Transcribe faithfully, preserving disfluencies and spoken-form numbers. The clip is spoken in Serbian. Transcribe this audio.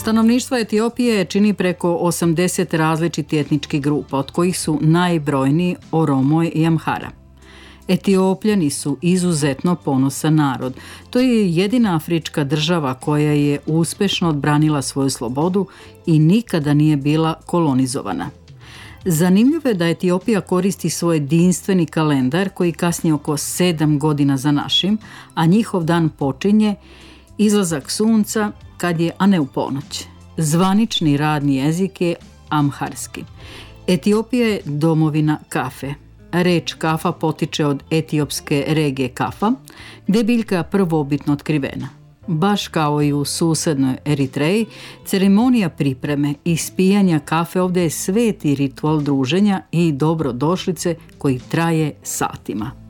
Stanovništvo Etiopije čini preko osamdeset različitih etničkih grupa, od kojih su najbrojniji Oromo i Amhara. Etiopljani su izuzetno ponosan narod. To je jedina afrička država koja je uspešno odbranila svoju slobodu i nikada nije bila kolonizovana. Zanimljivo je da Etiopija koristi svoj jedinstveni kalendar koji kasni oko sedam godina za našim, a njihov dan počinje izlazak sunca kad je, a ne u ponoć. Zvanični radni jezik je amharski. Etiopija je domovina kafe. Reč kafa potiče od etiopske regije Kafa, gde je biljka prvobitno otkrivena. Baš kao i u susednoj Eritreji, ceremonija pripreme i ispijanja kafe ovdje je sveti ritual druženja i dobrodošlice koji traje satima.